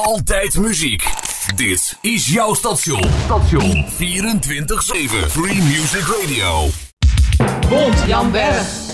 Altijd muziek. Dit is jouw station. 24/7 Free Music Radio. Bond, Jan Berg.